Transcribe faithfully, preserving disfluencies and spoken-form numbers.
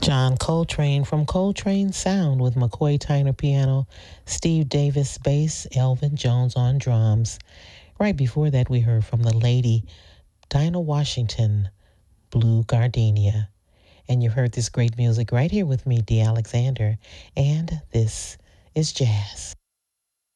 John Coltrane from Coltrane Sound with McCoy Tyner piano, Steve Davis bass, Elvin Jones on drums. Right before that, we heard from the lady Dinah Washington, Blue Gardenia. And you heard this great music right here with me, Dee Alexander. And this is jazz.